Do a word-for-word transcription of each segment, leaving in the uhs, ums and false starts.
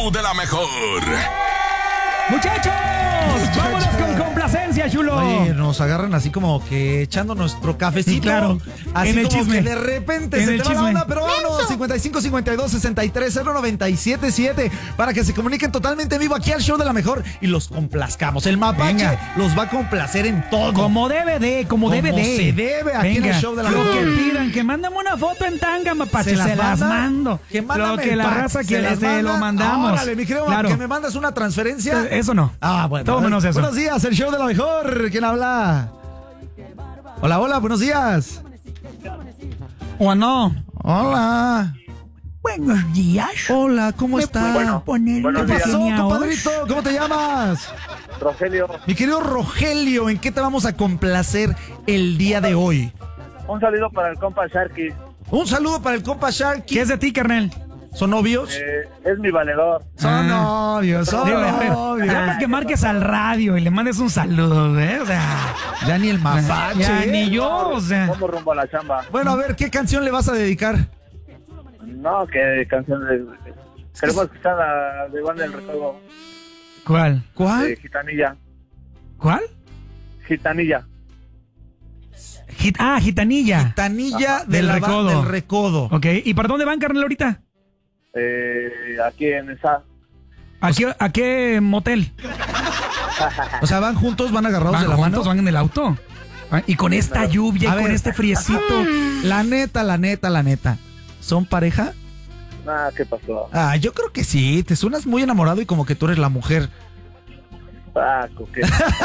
show de la mejor. ¡Muchachos! ¡Vámonos con complacencia, chulo! Oye, nos agarran así como que echando nuestro cafecito. Claro, así en el como chisme. que de repente En se el te va la chisme. onda, pero vámonos, cincuenta y cinco cincuenta y dos sesenta y tres cero noventa y siete siete para que se comuniquen totalmente en vivo aquí al show de la mejor y los complazcamos. El mapache Venga. los va a complacer en todo. Como debe de, como, Como debe de. se debe aquí en el Venga, show de la lo mejor. que pidan, que mándame una foto en tanga, mapache, se las, manda? mando. Que lo mándame que el la pack, raza se quiere, las te manda. lo mandamos. Órale, mi querido, Claro. que me mandas una transferencia. Eso no. Ah, bueno. Todo menos eso. Buenos días, el show de la mejor. ¿Quién habla? Hola, hola, buenos días. ¿O no? Hola. Buenos días. Hola, ¿cómo ¿Me estás? pueden poner ¿Qué una pasó, pequeña compadrito? voz? ¿Cómo te llamas? Rogelio, Mi querido Rogelio, ¿en qué te vamos a complacer el día de hoy? un saludo para el compa Sharky. Un saludo para el compa Sharky. ¿Qué es de ti, carnal? ¿Son novios? Eh, es mi valedor. Son Ah. novios, son Digo, a ver, novios. ya para que marques al radio y le mandes un saludo, ¿eh? O sea, Ya ni el mapache. ya ¿eh? ni yo, o sea. Vamos rumbo a la chamba. Bueno, a ver, ¿qué canción le vas a dedicar? No, que canción de... Queremos escuchar la de Banda del Recodo. ¿Cuál? ¿Cuál? De Gitanilla. ¿Cuál? Gitanilla. Git- ah, Gitanilla. Tanilla Ajá. de Del la Recodo. Del Recodo. Ok, ¿y para dónde van, carnal, ahorita? Eh, aquí en esa... ¿A qué, a qué motel? O sea, van juntos, van agarrados ¿Van de la juntos? mano. ¿Van en el auto? Ah, Y con esta lluvia A y con ver. este friecito. La neta, la neta, la neta. ¿Son pareja? Ah, ¿qué pasó? Ah, yo creo que sí. Te suenas muy enamorado y como que tú eres la mujer. Ah, coque.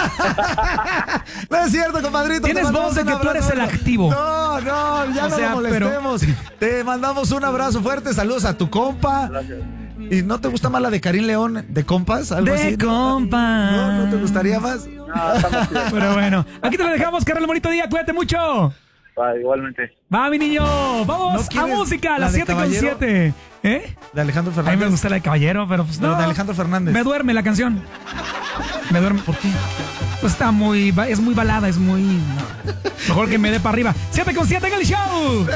No es cierto, compadrito. Tienes te mandamos voz de un que tú abrazo. eres el activo. No, no, ya O no sea, lo molestemos. Te mandamos un abrazo fuerte. Saludos a tu compa. Gracias. ¿Y no te gusta más la de Karim León, de compas? ¿Algo De así? compas. No, ¿no te gustaría más? No, estamos bien. Pero bueno, aquí te lo dejamos, carnal, bonito día, cuídate mucho. Ah, igualmente. Va, mi niño, ¿No vamos a quieres música, a la las de siete con Caballero? siete. ¿Eh? De Alejandro A mí Fernández. me gusta la de Caballero, pero pues No, no. de Alejandro Fernández. Me duerme la canción. Me duerme. ¿Por qué? Pues está muy, ba- es muy balada, es muy... no. Mejor que me dé para arriba. siete con siete en el show.